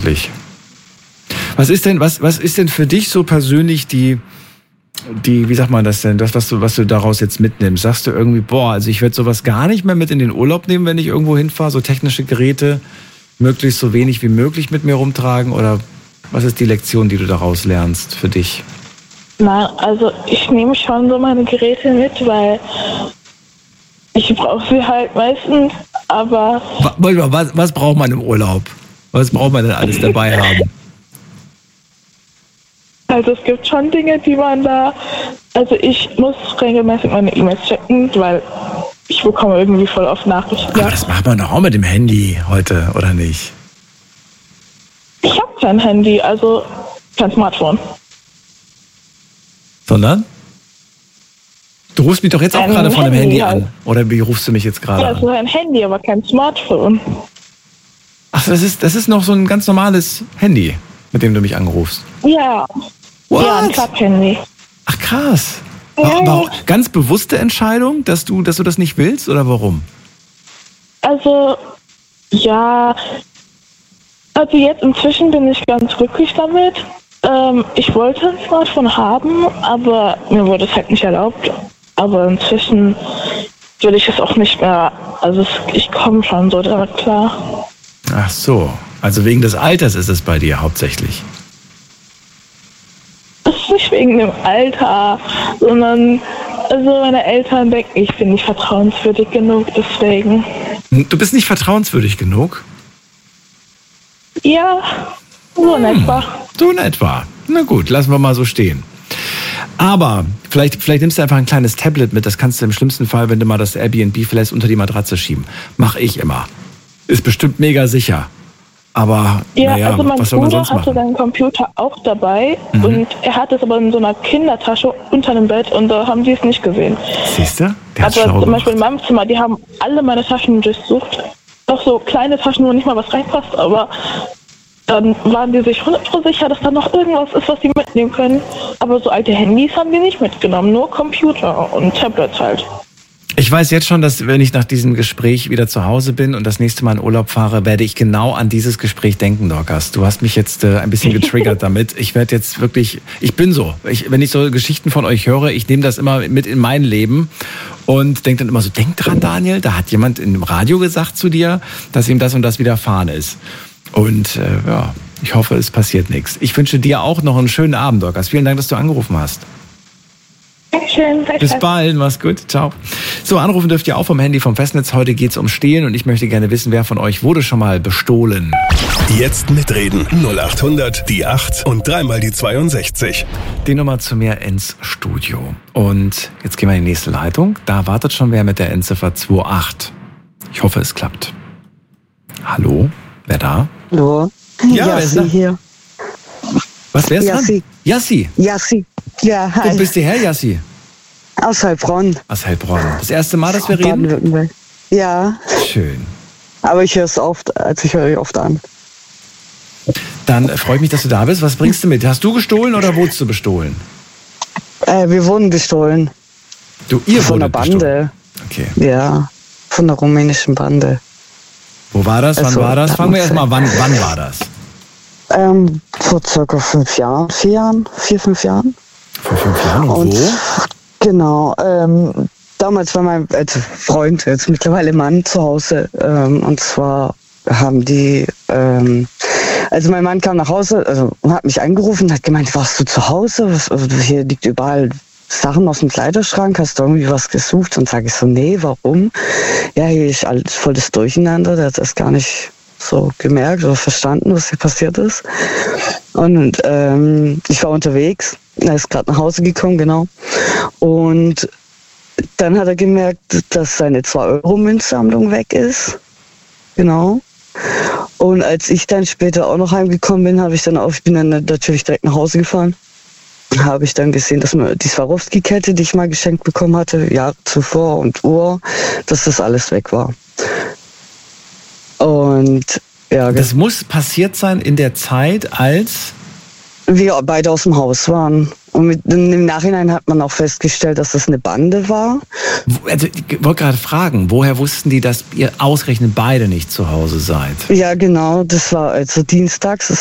Wirklich. Was ist denn für dich so persönlich die, wie sagt man das denn, das, was du daraus jetzt mitnimmst? Sagst du irgendwie, also ich werde sowas gar nicht mehr mit in den Urlaub nehmen, wenn ich irgendwo hinfahre, so technische Geräte möglichst so wenig wie möglich mit mir rumtragen? Oder was ist die Lektion, die du daraus lernst für dich? Nein, also ich nehme schon so meine Geräte mit, weil ich brauche sie halt meistens, aber... Was braucht man im Urlaub? Was braucht man denn alles dabei haben? Also es gibt schon Dinge, die man da... Also ich muss regelmäßig meine E-Mails checken, weil ich bekomme irgendwie voll oft Nachrichten. Aber das macht man doch auch mit dem Handy heute, oder nicht? Ich habe kein Handy, also kein Smartphone. Sondern? Du rufst mich doch jetzt auch gerade von dem Handy an. Oder wie rufst du mich jetzt gerade an? Ja, das ist ein Handy, aber kein Smartphone. Ach, das ist noch so ein ganz normales Handy, mit dem du mich anrufst. Ja. What? Ja, ein Klapp-Handy. Ach, krass. Ja. Aber auch ganz bewusste Entscheidung, dass du das nicht willst, oder warum? Also, ja. Also jetzt inzwischen bin ich ganz glücklich damit. Ich wollte ein Smartphone haben, aber mir wurde es halt nicht erlaubt. Aber inzwischen will ich es auch nicht mehr. Also ich komme schon so damit klar. Ach so, also wegen des Alters ist es bei dir hauptsächlich. Das ist nicht wegen dem Alter, sondern also meine Eltern denken, ich bin nicht vertrauenswürdig genug, deswegen. Du bist nicht vertrauenswürdig genug? Ja, so in etwa. So in etwa. Na gut, lassen wir mal so stehen. Aber vielleicht nimmst du einfach ein kleines Tablet mit, das kannst du im schlimmsten Fall, wenn du mal das Airbnb verlässt, unter die Matratze schieben. Mach ich immer. Ist bestimmt mega sicher. Aber ja, naja, also mein was soll man Bruder sonst machen? hatte seinen Computer auch dabei und er hat es aber in so einer Kindertasche unter dem Bett und da haben sie es nicht gesehen. Siehst du? Der hat's Aber schlau zum Beispiel in gemacht. meinem Zimmer, die haben alle meine Taschen durchsucht. Doch so kleine Taschen, wo nicht mal was reinpasst, aber dann waren die sich 100% sicher, dass da noch irgendwas ist, was sie mitnehmen können. Aber so alte Handys haben die nicht mitgenommen, nur Computer und Tablets halt. Ich weiß jetzt schon, dass wenn ich nach diesem Gespräch wieder zu Hause bin und das nächste Mal in Urlaub fahre, werde ich genau an dieses Gespräch denken, Dorcas. Du hast mich jetzt ein bisschen getriggert damit. Ich werde jetzt wirklich, ich bin so. Wenn ich so Geschichten von euch höre, ich nehme das immer mit in mein Leben und denke dann immer so, denk dran, Daniel, da hat jemand im Radio gesagt zu dir, dass ihm das und das widerfahren ist. Und ja, ich hoffe, es passiert nichts. Ich wünsche dir auch noch einen schönen Abend, Dorcas. Vielen Dank, dass du angerufen hast. Dankeschön. Bis bald, mach's gut, ciao. So, anrufen dürft ihr auch vom Handy vom Festnetz. Heute geht's um Stehlen und ich möchte gerne wissen, wer von euch wurde schon mal bestohlen. Jetzt mitreden. 0800 die 8 und dreimal die 62. Die Nummer zu mir ins Studio. Und jetzt gehen wir in die nächste Leitung. Da wartet schon wer mit der Endziffer 28. Ich hoffe, es klappt. Hallo, wer da? Hallo. Ja, wer ist da? Hier. Was, wer ist Jassi. dran? Jassi. Jassi. Ja, hi. Wo bist du her, Jassi? Aus Heilbronn. Aus Heilbronn. Das erste Mal, dass wir reden? Baden-Württemberg. Ja, Schön. aber ich höre es oft, ich höre oft an. Dann freue ich mich, dass du da bist. Was bringst du mit? Hast du gestohlen oder wurdest du bestohlen? Wir wurden bestohlen. Ihr von der wurdet bestohlen? Bande. Okay. Ja, von der rumänischen Bande. Wo war das? Wann Also, war das? Fangen wir erstmal, wann war das? Vor circa 5 Jahren, 5 Jahren. Vor 5 Jahren und wo? Genau, damals war mein Freund, jetzt mittlerweile Mann, zu Hause. Und zwar haben die, also mein Mann kam nach Hause, und hat mich angerufen und hat gemeint, warst du zu Hause? Hier liegt überall Sachen aus dem Kleiderschrank, hast du irgendwie was gesucht? Und sage ich so, nee, warum? Ja, hier ist alles voll das Durcheinander, der hat das gar nicht so gemerkt oder verstanden, was hier passiert ist. Und ich war unterwegs, er ist gerade nach Hause gekommen, genau. Und dann hat er gemerkt, dass seine 2-Euro-Münzsammlung weg ist. Genau. Und als ich dann später auch noch heimgekommen bin, ich bin dann natürlich direkt nach Hause gefahren, habe ich dann gesehen, dass mir die Swarovski-Kette, die ich mal geschenkt bekommen hatte, Jahre zuvor und Uhr, dass das alles weg war. Und ja, Das muss passiert sein in der Zeit, als... wir beide aus dem Haus waren. Und im Nachhinein hat man auch festgestellt, dass das eine Bande war. Also, ich wollte gerade fragen, woher wussten die, dass ihr ausgerechnet beide nicht zu Hause seid? Ja, genau, das war also dienstags.